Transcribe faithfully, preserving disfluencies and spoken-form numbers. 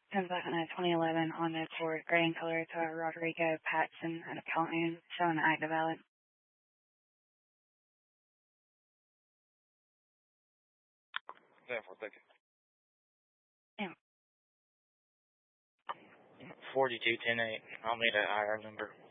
Comes out in a twenty eleven Honda Accord, gray in color, to Rodrigo Patson out of Calhoun, showing active valid. ten four, thank you. Yeah. forty-two ten eight. I'll need an I R number.